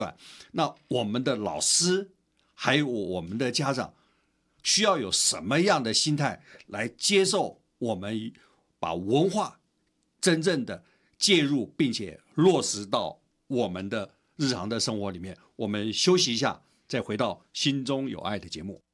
那我们的老师还有我们的家长需要有什么样的心态来接受我们把文化真正的介入并且落实到我们的日常的生活里面？我们休息一下，再回到心中有爱的节目。